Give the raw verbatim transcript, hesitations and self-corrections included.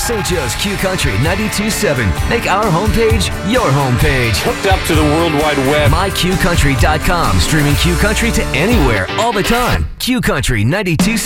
Saint Joe's Q Country ninety-two point seven. Make our homepage your homepage. Hooked up to the World Wide Web. my q country dot com. Streaming Q Country to anywhere, all the time. Q Country ninety-two point seven.